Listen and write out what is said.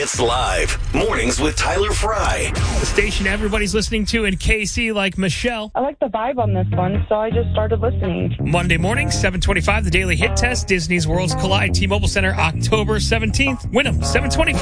Hits Live. Mornings with Tyler Fry. The station everybody's listening to in KC, like Michelle. I like the vibe on this one, so I just started listening. Monday morning, 7:25, the Daily Hit Test, Disney's Worlds Collide, T-Mobile Center, October 17th. Win 'em, 7:25.